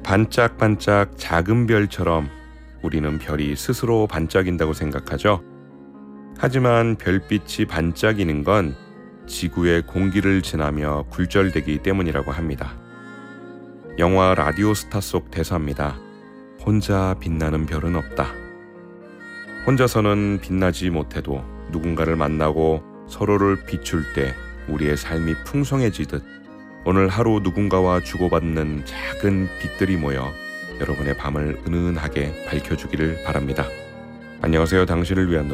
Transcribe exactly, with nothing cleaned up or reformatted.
반짝반짝 작은 별처럼 우리는 별이 스스로 반짝인다고 생각하죠. 하지만 별빛이 반짝이는 건 지구의 공기를 지나며 굴절되기 때문이라고 합니다. 영화 라디오스타 속 대사입니다. 혼자 빛나는 별은 없다. 혼자서는 빛나지 못해도 누군가를 만나고 서로를 비출 때 우리의 삶이 풍성해지듯 오늘 하루 누군가와 주고받는 작은 빛들이 모여 여러분의 밤을 은은하게 밝혀주기를 바랍니다. 안녕하세요. 당신을 위한